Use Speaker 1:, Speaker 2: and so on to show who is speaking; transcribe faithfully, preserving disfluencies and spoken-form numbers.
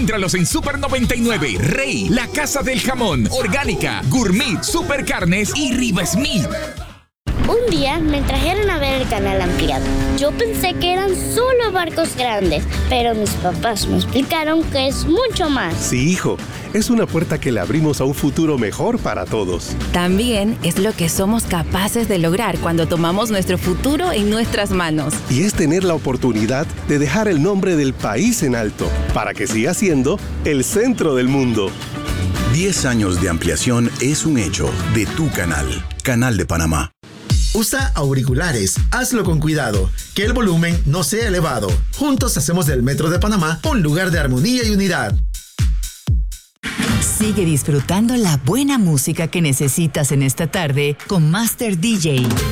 Speaker 1: Encuéntralos en Super noventa y nueve, Rey, La Casa del Jamón, Orgánica, Gourmet, Super Carnes y Riva Smith.
Speaker 2: Un día me trajeron a ver el canal ampliado. Yo pensé que eran solo barcos grandes, pero mis papás me explicaron que es mucho más.
Speaker 3: Sí, hijo, es una puerta que le abrimos a un futuro mejor para todos.
Speaker 4: También es lo que somos capaces de lograr cuando tomamos nuestro futuro en nuestras manos.
Speaker 3: Y es tener la oportunidad de dejar el nombre del país en alto, para que siga siendo el centro del mundo.
Speaker 5: diez años de ampliación es un hecho de tu canal, Canal de Panamá.
Speaker 6: Usa auriculares, hazlo con cuidado, que el volumen no sea elevado. Juntos hacemos del Metro de Panamá un lugar de armonía y unidad.
Speaker 7: Sigue disfrutando la buena música que necesitas en esta tarde con Master D J.